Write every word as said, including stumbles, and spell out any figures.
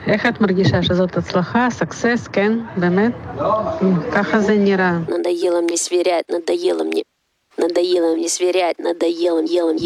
איך את מרגישה שזאת הצלחה, סקסס, כן? באמת? ככה זה נראה. Надоело мне сверять, надоело мне. Надоело мне сверять, надоело, елом,